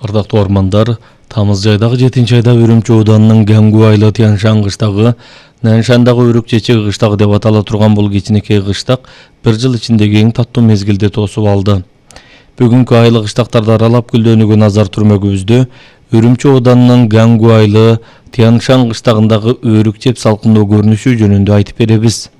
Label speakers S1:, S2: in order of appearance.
S1: Ардактуу ормандар, тамыз айдагы 7-айда Үрүмчү ауданынын Гәңгү айылы Тянь-Шань кыштагы, Наньшандагы Өрүк чечеги кыштагы деп атала турган бул кичинекей кыштак 1 жыл ичиндеги эң таттуу мезгилди тосуп алды. Бүгүнкү айыл кыштактарды аралап гүлдөнүүгө назар түрмөгүбүздө Үрүмчү ауданынын Гәңгү айылы Тянь-Шань кыштагындагы өрүк жеп салкындоо көрүнүшү жөнүндө айтып беребиз.